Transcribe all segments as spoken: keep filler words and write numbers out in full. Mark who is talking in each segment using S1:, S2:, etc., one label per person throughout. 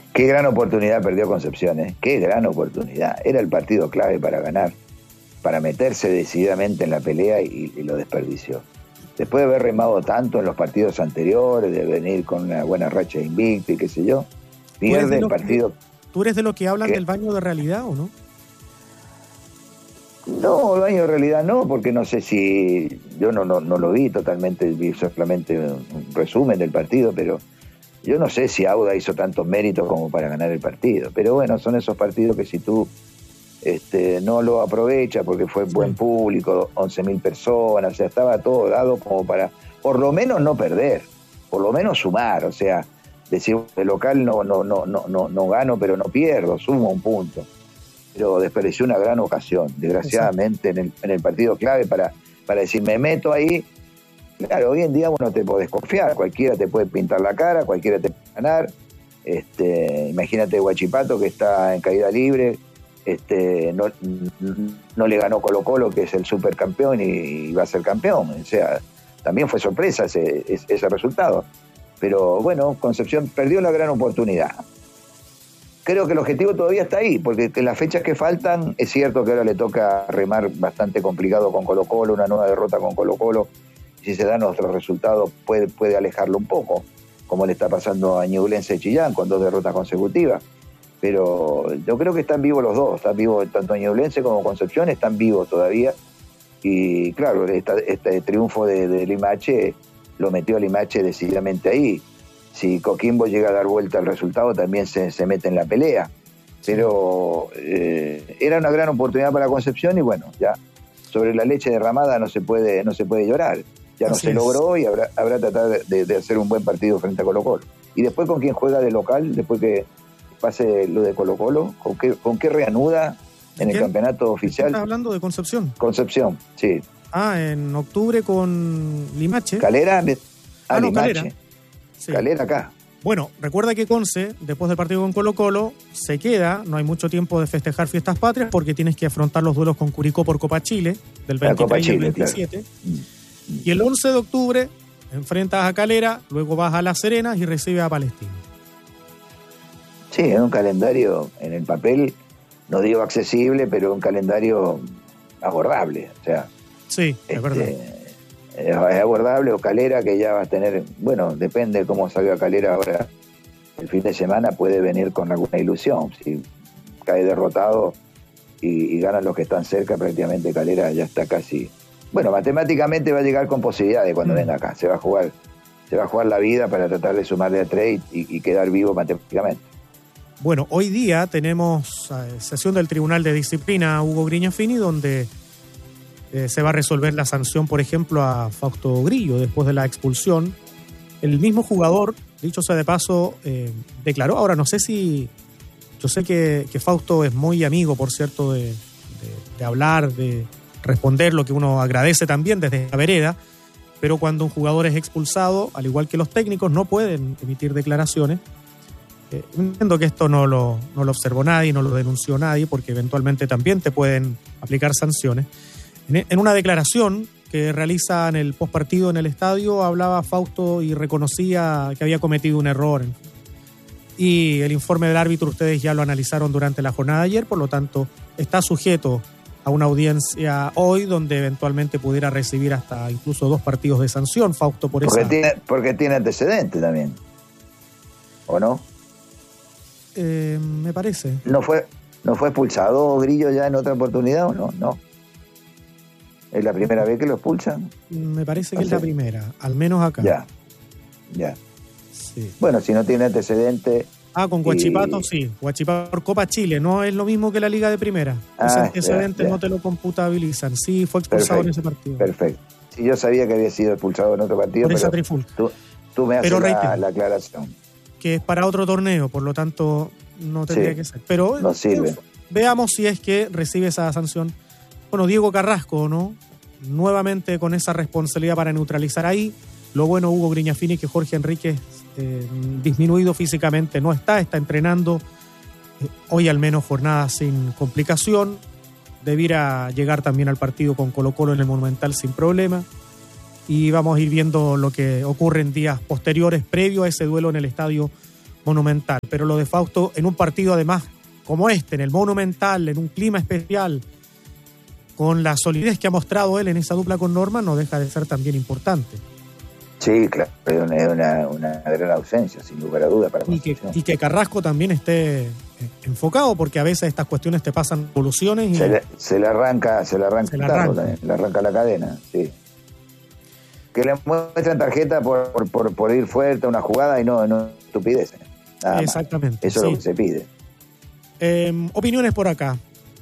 S1: Qué gran oportunidad perdió Concepción, ¿eh? Qué gran oportunidad. Era el partido clave para ganar, para meterse decididamente en la pelea y, y lo desperdició. Después de haber remado tanto en los partidos anteriores, de venir con una buena racha de invicto y qué sé yo, pierde el partido.
S2: Que, ¿Tú eres de los que hablan
S1: ¿Qué?
S2: del baño de realidad o no?
S1: No, el baño de realidad no, porque no sé si... Yo no, no, no lo vi totalmente, vi solamente un resumen del partido, pero yo no sé si Auda hizo tantos méritos como para ganar el partido. Pero bueno, son esos partidos que si tú este, no lo aprovechas, porque fue buen público, once mil personas, o sea, estaba todo dado como para, por lo menos no perder, por lo menos sumar, o sea, decir, de local no, no, no, no, no, no gano, pero no pierdo, sumo un punto. Pero desperdició una gran ocasión, desgraciadamente, en el, en el partido clave para, para decir, me meto ahí. Claro, hoy en día uno te podés confiar, cualquiera te puede pintar la cara, cualquiera te puede ganar. Este, imagínate Huachipato, que está en caída libre, este, no, no le ganó Colo Colo, que es el supercampeón, y, y va a ser campeón. O sea, también fue sorpresa ese, ese resultado. Pero bueno, Concepción perdió la gran oportunidad. Creo que el objetivo todavía está ahí, porque en las fechas que faltan, es cierto que ahora le toca remar bastante complicado con Colo Colo, una nueva derrota con Colo Colo. Si se dan otros resultados, puede, puede alejarlo un poco, como le está pasando a Ñublense de Chillán, con dos derrotas consecutivas. Pero yo creo que están vivos los dos, están vivos tanto Ñublense como Concepción, están vivos todavía. Y claro, esta, este triunfo de, de Limache lo metió a Limache decididamente ahí. Si Coquimbo llega a dar vuelta al resultado, también se, se mete en la pelea. Pero eh, era una gran oportunidad para Concepción y bueno, ya sobre la leche derramada no se puede, no se puede llorar. Ya no
S2: Así
S1: se
S2: es.
S1: logró y habrá, habrá tratar de, de hacer un buen partido frente a Colo Colo. Y después con quién juega de local, después que pase lo de Colo Colo, ¿con qué, con qué reanuda en el
S2: ¿Quién?
S1: campeonato oficial?
S2: ¿Estás hablando de Concepción?
S1: Concepción, sí.
S2: Ah, en octubre con Limache.
S1: Calera,
S2: Ah,
S1: ah,
S2: no,
S1: Limache.
S2: Calera. Sí.
S1: Calera acá.
S2: Bueno, recuerda que Conce, después del partido con Colo Colo, se queda, no hay mucho tiempo de festejar fiestas patrias porque tienes que afrontar los duelos con Curicó por Copa Chile, del
S1: La Copa
S2: veintitrés y el
S1: Chile,
S2: veintisiete.
S1: claro.
S2: Y el once de octubre enfrentas a Calera, luego vas a Las Serenas y recibes a Palestino.
S1: Sí, es un calendario en el papel, no digo accesible, pero un calendario abordable. O sea,
S2: Sí, es
S1: este,
S2: verdad.
S1: es abordable. O Calera, que ya va a tener, bueno, depende de cómo salga Calera ahora el fin de semana, puede venir con alguna ilusión. Si cae derrotado y, y ganan los que están cerca, prácticamente Calera ya está casi... Bueno, matemáticamente va a llegar con posibilidades cuando mm. venga acá. Se va a jugar se va a jugar la vida para tratar de sumarle a tres y, y quedar vivo matemáticamente.
S2: Bueno, hoy día tenemos eh, sesión del Tribunal de Disciplina Hugo Griñafini, donde eh, se va a resolver la sanción, por ejemplo, a Fausto Grillo después de la expulsión. El mismo jugador, dicho sea de paso, eh, declaró, ahora no sé si... Yo sé que, que Fausto es muy amigo, por cierto, de, de, de hablar, de responder, lo que uno agradece también desde la vereda, pero cuando un jugador es expulsado, al igual que los técnicos, no pueden emitir declaraciones. Eh, entiendo que esto no lo, no lo observó nadie, no lo denunció nadie, porque eventualmente también te pueden aplicar sanciones. En, en una declaración que realiza en el postpartido en el estadio, hablaba Fausto y reconocía que había cometido un error. Y el informe del árbitro ustedes ya lo analizaron durante la jornada de ayer, por lo tanto está sujeto a una audiencia hoy donde eventualmente pudiera recibir hasta incluso dos partidos de sanción, Fausto, por
S1: porque
S2: esa...
S1: Tiene, porque tiene antecedentes también, ¿o no?
S2: Eh, me parece.
S1: ¿No fue, ¿No fue expulsado Grillo ya en otra oportunidad o no? No. ¿Es la primera vez que lo expulsan?
S2: Me parece que
S1: no
S2: es
S1: sé.
S2: la primera, al menos acá.
S1: Ya, ya.
S2: Sí.
S1: Bueno, si no tiene antecedentes...
S2: Ah, con Huachipato
S1: y...
S2: sí. Huachipato por Copa Chile. No es lo mismo que la Liga de Primera.
S1: Ah,
S2: Los antecedentes
S1: ya, ya.
S2: no te lo computabilizan. Sí, fue expulsado
S1: Perfecto,
S2: en ese partido.
S1: Perfecto. Si yo sabía que había sido expulsado en otro partido,
S2: Por esa
S1: pero
S2: trifulca.
S1: tú, tú me haces
S2: Pero
S1: la,
S2: reitero,
S1: la aclaración.
S2: que es para otro torneo, por lo tanto no tendría
S1: Sí,
S2: que ser. Pero
S1: no sirve.
S2: eh, veamos si es que recibe esa sanción. Bueno, Diego Carrasco, ¿no? Nuevamente con esa responsabilidad para neutralizar ahí. Lo bueno, Hugo Griñafini, que Jorge Enríquez, eh, disminuido físicamente, no está, está entrenando. Eh, hoy al menos jornada sin complicación. Debiera llegar también al partido con Colo Colo en el Monumental sin problema. Y vamos a ir viendo lo que ocurre en días posteriores, previo a ese duelo en el estadio Monumental. Pero lo de Fausto en un partido además como este, en el Monumental, en un clima especial, con la solidez que ha mostrado él en esa dupla con Norman, no deja de ser también importante.
S1: Sí, claro, es una, una gran ausencia, sin lugar a dudas. Para
S2: y, que, y que Carrasco también esté enfocado, porque a veces estas cuestiones te pasan evoluciones. Y
S1: se, le, se le arranca, se le arranca,
S2: se le arranca.
S1: También, le arranca la cadena, sí. Que le muestran tarjeta por, por, por, por ir fuerte a una jugada y no, no estupideces. Nada
S2: Exactamente.
S1: Más. Eso
S2: sí.
S1: es lo que se pide.
S2: Eh, opiniones por acá.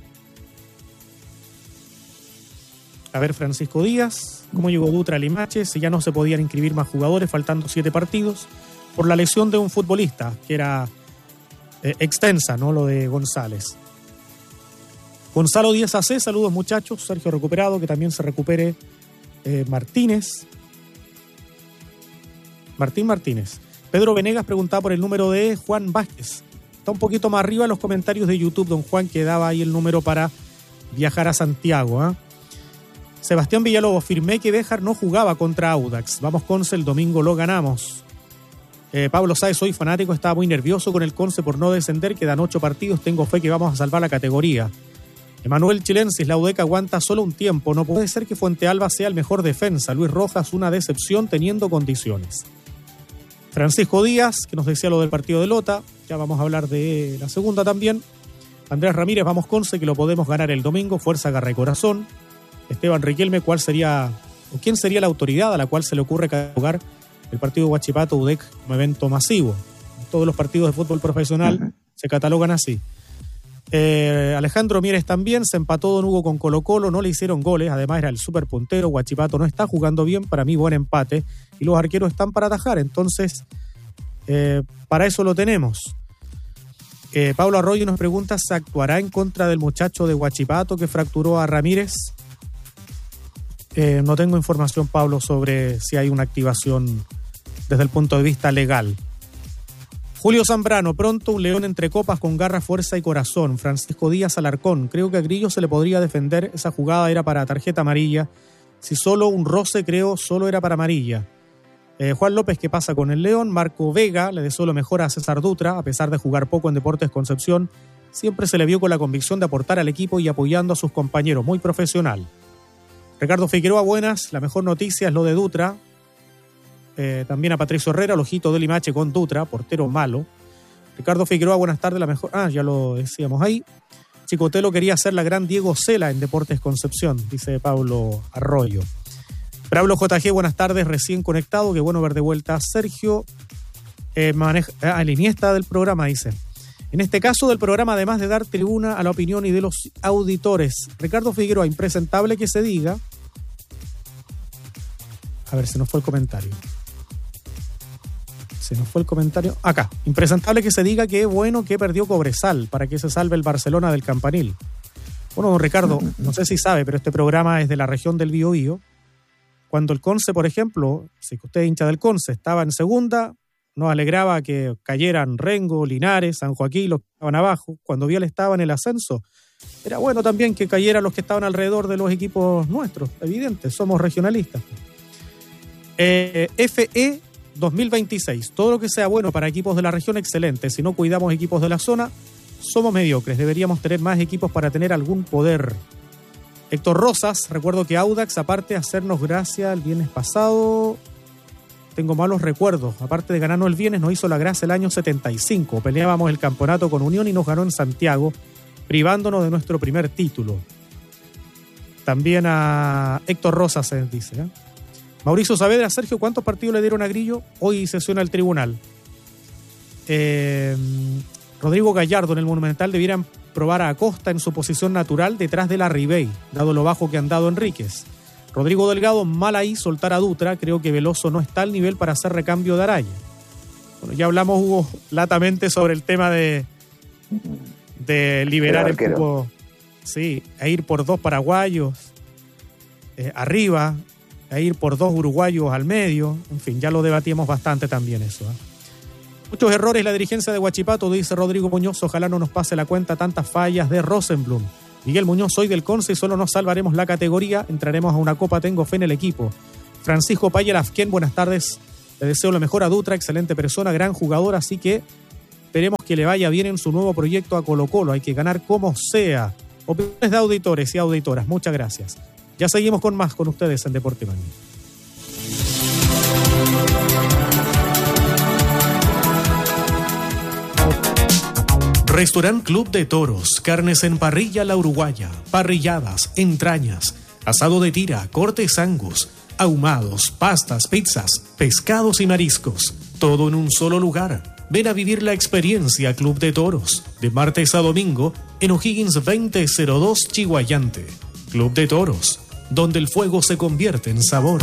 S2: A ver, Francisco Díaz, ¿cómo llegó Dutra a Limache? Si ya no se podían inscribir más jugadores, faltando siete partidos, por la lesión de un futbolista, que era eh, extensa, ¿no? Lo de González. Gonzalo Díaz A C, saludos muchachos. Sergio recuperado, que también se recupere eh, Martínez. Martín Martínez. Pedro Venegas preguntaba por el número de Juan Vázquez. Está un poquito más arriba en los comentarios de YouTube, don Juan, que daba ahí el número para viajar a Santiago, ¿eh? Sebastián Villalobos, firmé que Béjar no jugaba contra Audax. Vamos, Conce, el domingo lo ganamos. Eh, Pablo Sáez, soy fanático, estaba muy nervioso con el Conce por no descender. Quedan ocho partidos, tengo fe que vamos a salvar la categoría. Emanuel Chilensis, la U D E C aguanta solo un tiempo. No puede ser que Fuente Alba sea el mejor defensa. Luis Rojas, una decepción teniendo condiciones. Francisco Díaz, que nos decía lo del partido de Lota. Ya vamos a hablar de la segunda también. Andrés Ramírez, vamos Conce, que lo podemos ganar el domingo. Fuerza, garra y corazón. Esteban Riquelme, ¿cuál sería o quién sería la autoridad a la cual se le ocurre catalogar el partido Huachipato U D E C como evento masivo? Todos los partidos de fútbol profesional uh-huh. se catalogan así. Eh, Alejandro Mieres también, se empató Don Hugo con Colo Colo, no le hicieron goles, además era el super puntero. Huachipato no está jugando bien, para mí buen empate, y los arqueros están para atajar, entonces eh, para eso lo tenemos. Eh, Pablo Arroyo nos pregunta, ¿se actuará en contra del muchacho de Huachipato que fracturó a Ramírez? Eh, no tengo información, Pablo, sobre si hay una activación desde el punto de vista legal. Julio Zambrano, pronto un león entre copas con garra, fuerza y corazón. Francisco Díaz Alarcón, creo que a Grillo se le podría defender, esa jugada era para tarjeta amarilla. Si solo un roce, creo, solo era para amarilla. Eh, Juan López, ¿qué pasa con el León? Marco Vega, le deseo lo mejor a César Dutra, a pesar de jugar poco en Deportes Concepción, siempre se le vio con la convicción de aportar al equipo y apoyando a sus compañeros, muy profesional. Ricardo Figueroa, buenas, la mejor noticia es lo de Dutra. Eh, también a Patricio Herrera, el ojito de Limache con Dutra, portero malo. Ricardo Figueroa, buenas tardes, la mejor... Ah, ya lo decíamos ahí. Chicotelo quería ser la gran Diego Cela en Deportes Concepción, dice Pablo Arroyo. Pablo J G, buenas tardes, recién conectado, qué bueno ver de vuelta a Sergio. Eh, maneja... Ah, el Iniesta del programa, dice. En este caso del programa, además de dar tribuna a la opinión y de los auditores. Ricardo Figueroa, impresentable que se diga... A ver, se nos fue el comentario. Se nos fue el comentario. Acá. Impresentable que se diga que es bueno que perdió Cobresal para que se salve el Barcelona del Campanil. Bueno, don Ricardo, no sé si sabe, pero este programa es de la región del Biobío. Cuando el Conce, por ejemplo, si usted es hincha del Conce, estaba en segunda, nos alegraba que cayeran Rengo, Linares, San Joaquín, los que estaban abajo. Cuando Vial estaba en el ascenso, era bueno también que cayeran los que estaban alrededor de los equipos nuestros. Evidente, somos regionalistas. Eh, F E dos mil veintiséis, todo lo que sea bueno para equipos de la región, excelente. Si no cuidamos equipos de la zona, somos mediocres. Deberíamos tener más equipos para tener algún poder. Héctor Rosas, recuerdo que Audax, aparte de hacernos gracia el viernes pasado, tengo malos recuerdos, aparte de ganarnos el viernes, nos hizo la gracia el año setenta y cinco. Peleábamos el campeonato con Unión y nos ganó en Santiago, privándonos de nuestro primer título. También a Héctor Rosas se dice, ¿eh? Mauricio Saavedra, Sergio, ¿cuántos partidos le dieron a Grillo? Hoy sesiona el tribunal. Eh, Rodrigo Gallardo, en el Monumental debieran probar a Acosta en su posición natural detrás de la Ribey, dado lo bajo que han dado Enríquez. Rodrigo Delgado, mal ahí soltar a Dutra, creo que Veloso no está al nivel para hacer recambio de Araya. Bueno, ya hablamos, Hugo, latamente sobre el tema de, de liberar el cupo, sí, a ir por dos paraguayos eh, arriba, a ir por dos uruguayos al medio, en fin, ya lo debatíamos bastante también eso. ¿eh? Muchos errores la dirigencia de Huachipato, dice Rodrigo Muñoz, ojalá no nos pase la cuenta tantas fallas de Rosenblum. Miguel Muñoz, soy del Conce y solo nos salvaremos la categoría, entraremos a una copa, tengo fe en el equipo. Francisco Payel Afquén, buenas tardes, le deseo lo mejor a Dutra, excelente persona, gran jugador, así que Esperemos que le vaya bien en su nuevo proyecto a Colo-Colo. Hay que ganar como sea. Opiniones de auditores y auditoras. Muchas gracias. Ya seguimos con más con ustedes en Deporte Mañana. Restaurant Club de Toros, carnes en parrilla La Uruguaya, parrilladas, entrañas, asado de tira, cortes angus, ahumados, pastas, pizzas, pescados y mariscos, todo en un solo lugar. Ven a vivir la experiencia Club de Toros, de martes a domingo, en O'Higgins veinte cero dos Chihuayante. Club de Toros, donde el fuego se convierte en sabor.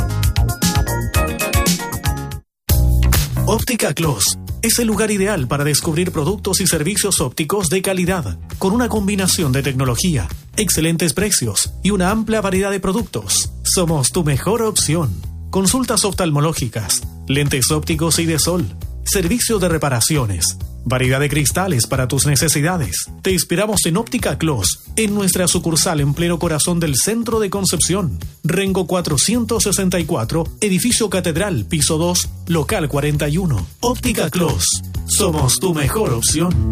S2: Óptica Clos es el lugar ideal para descubrir productos y servicios ópticos de calidad, con una combinación de tecnología, excelentes precios y una amplia variedad de productos. Somos tu mejor opción. Consultas oftalmológicas, lentes ópticos y de sol, servicio de reparaciones, variedad de cristales para tus necesidades. Te esperamos en Óptica Clos, en nuestra sucursal en pleno corazón del centro de Concepción. Rengo cuatrocientos sesenta y cuatro, edificio Catedral, piso dos, local cuarenta y uno. Óptica Clos, somos tu mejor opción.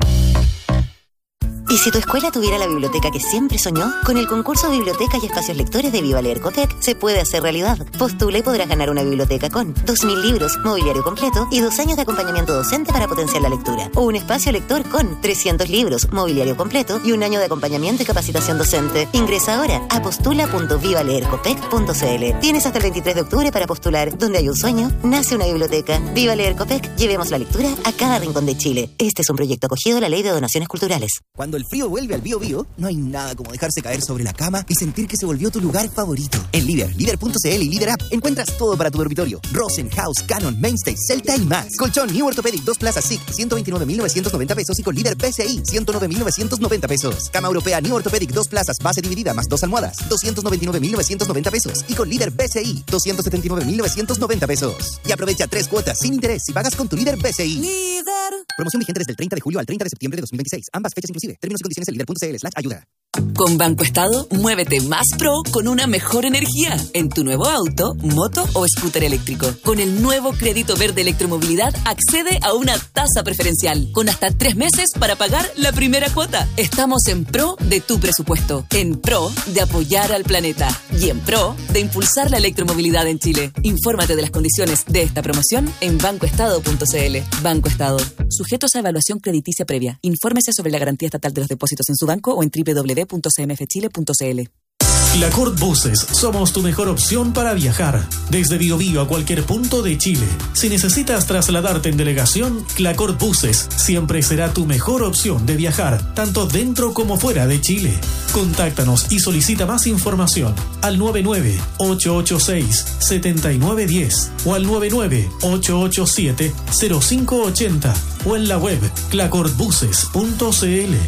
S3: ¿Y si tu escuela tuviera la biblioteca que siempre soñó? Con el concurso Biblioteca y Espacios Lectores de Viva Leer Copec se puede hacer realidad. Postula y podrás ganar una biblioteca con dos mil libros, mobiliario completo y dos años de acompañamiento docente para potenciar la lectura. O un espacio lector con trescientos libros, mobiliario completo y un año de acompañamiento y capacitación docente. Ingresa ahora a postula punto viva leer copec punto c l. Tienes hasta el veintitrés de octubre para postular. Donde hay un sueño, nace una biblioteca. Viva Leer Copec, llevemos la lectura a cada rincón de Chile. Este es un proyecto acogido a la Ley de Donaciones Culturales.
S4: Cuando el frío vuelve al Bio Bio, no hay nada como dejarse caer sobre la cama y sentir que se volvió tu lugar favorito. En Líder, líder punto c l y Líder App encuentras todo para tu dormitorio. Rosen, House, Canon, Mainstay, Celta y más. Colchón New Orthopedic dos plazas S I C, ciento veintinueve mil novecientos noventa pesos y con Líder P C I, ciento nueve mil novecientos noventa pesos. Cama europea New Orthopedic dos plazas, base dividida más dos almohadas, doscientos noventa y nueve mil novecientos noventa pesos y con Líder P C I, doscientos setenta y nueve mil novecientos noventa pesos. Y aprovecha tres cuotas sin interés si pagas con tu Líder P C I. Líder. Promoción vigente desde el treinta de julio al treinta de septiembre de dos mil veintiséis. Ambas fechas inclusive. Términos y condiciones en líder punto c l slash ayuda.
S5: Con Banco Estado, muévete más pro con una mejor energía en tu nuevo auto, moto o scooter eléctrico. Con el nuevo crédito verde electromovilidad, accede a una tasa preferencial con hasta tres meses para pagar la primera cuota. Estamos en pro de tu presupuesto, en pro de apoyar al planeta y en pro de impulsar la electromovilidad en Chile. Infórmate de las condiciones de esta promoción en banco estado punto c l. Banco Estado, sujetos a evaluación crediticia previa. Infórmese sobre la garantía estatal de los depósitos en su banco o en doble u doble u doble u punto c m f chile punto c l.
S2: Clacort Buses, somos tu mejor opción para viajar. Desde Biobío a cualquier punto de Chile. Si necesitas trasladarte en delegación, Clacort Buses siempre será tu mejor opción de viajar, tanto dentro como fuera de Chile. Contáctanos y solicita más información al nueve nueve ocho ocho seis siete nueve uno cero o al nueve nueve ocho ocho siete cero cinco ocho cero o en la web clacort buses punto c l.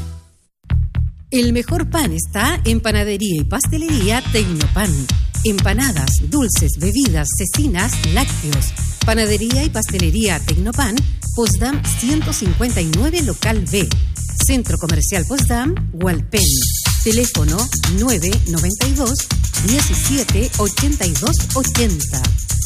S6: El mejor pan está en Panadería y Pastelería Tecnopan. Empanadas, dulces, bebidas, cecinas, lácteos. Panadería y Pastelería Tecnopan, Postdam ciento cincuenta y nueve, Local B. Centro Comercial Postdam, Hualpén. Teléfono nueve nueve dos, diecisiete, ochenta y dos, ochenta.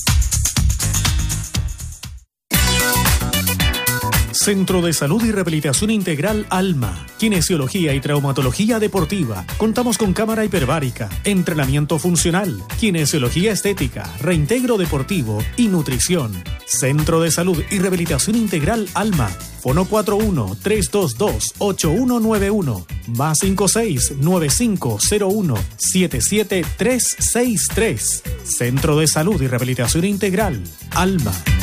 S2: Centro de Salud y Rehabilitación Integral Alma, Kinesiología y Traumatología Deportiva. Contamos con cámara hiperbárica, entrenamiento funcional, kinesiología estética, reintegro deportivo y nutrición. Centro de Salud y Rehabilitación Integral Alma. Fono cuatro uno, tres dos dos, ocho uno nueve uno, más cinco seis, nueve cinco cero uno, siete siete tres seis tres. Centro de Salud y Rehabilitación Integral Alma.